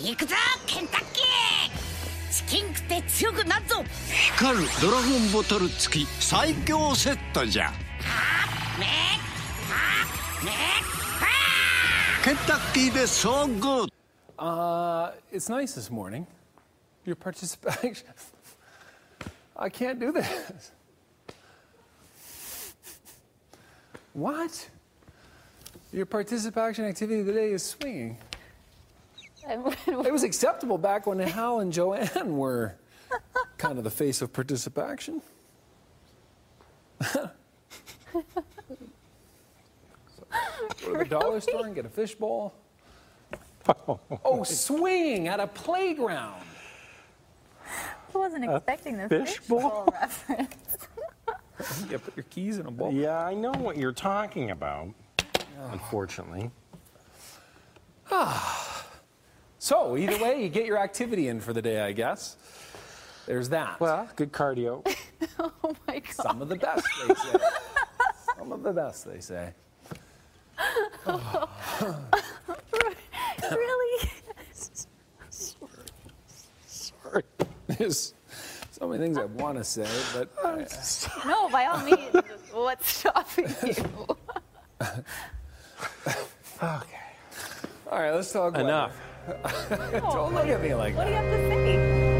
行くぞケンタッキー。チキン食って強くなっぞ。 光るドラゴンボトル付き最強セットじゃ。ケンタッキーで so good. It's nice this morning. Your participation. I can't do this. What? Your participation activity today is swinging. It was acceptable back when Hal and Joanne were kind of the face of participation. Go to the dollar store and get a fishbowl. Oh, swinging at a playground. I wasn't expecting this fishbowl reference. You put your keys in a bowl. Yeah, I know what you're talking about, unfortunately. So, either way, you get your activity in for the day, I guess. There's that. Well, good cardio. Oh my God. Some of the best, they say. Some of the best, they say. Really? Sorry. There's so many things I want to say, but... No, by all means. What's stopping you? Okay. All right, let's talk Enough. Don't look at me like What that. do you have to say?